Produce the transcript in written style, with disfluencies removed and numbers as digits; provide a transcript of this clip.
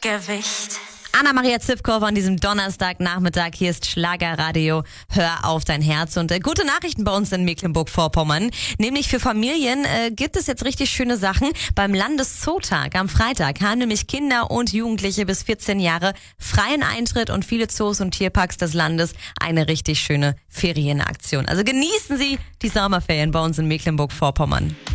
Gewicht. Anna-Maria Zivkow an diesem Donnerstagnachmittag. Hier ist Schlagerradio. Hör auf dein Herz. Und gute Nachrichten bei uns in Mecklenburg-Vorpommern. Nämlich für Familien gibt es jetzt richtig schöne Sachen. Beim Landeszootag am Freitag haben nämlich Kinder und Jugendliche bis 14 Jahre freien Eintritt und viele Zoos und Tierparks des Landes eine richtig schöne Ferienaktion. Also genießen Sie die Sommerferien bei uns in Mecklenburg-Vorpommern.